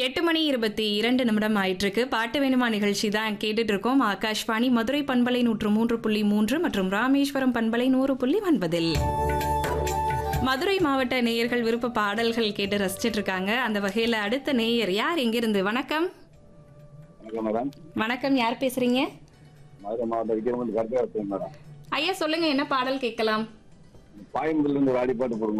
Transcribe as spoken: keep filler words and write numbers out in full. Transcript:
எட்டு மணி இருபத்தி இரண்டு நிமிடம் ஆயிட்டிருக்கு. பாட்டு வேணுமா நிகழ்ச்சி தான் கேட்டுட்டு இருக்கோம். ஆகாஷ்வாணி மதுரை பண்பலை நூற்று மூன்று புள்ளி மூன்று மற்றும் ராமேஸ்வரம் பண்பலை நூறு புள்ளி ஒன்பதில் மதுரை மாவட்ட நேயர்கள் விருப்ப பாடல்கள் கேட்டு ரசிச்சிட்டு இருக்காங்க. அந்த வகையில அடுத்த நேயர் யார் எங்கிருந்து? வணக்கம். வணக்கம் மேடம். வணக்கம், யார் பேசுறீங்க? மதுரை மாவட்டம் விக்கிரமன் கருத்து மேடம். ஐயா சொல்லுங்க, என்ன பாடல் கேட்கலாம்? பாயம்புல இருந்து வாடி பாட்டு போடுங்க.